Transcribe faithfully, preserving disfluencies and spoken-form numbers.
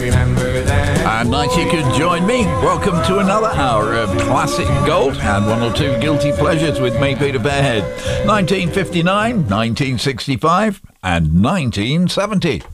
remember them. And nice you could join me. Welcome to another hour of classic gold and one or two guilty pleasures with me, Peter Bearhead. nineteen fifty-nine, nineteen sixty-five and nineteen seventy.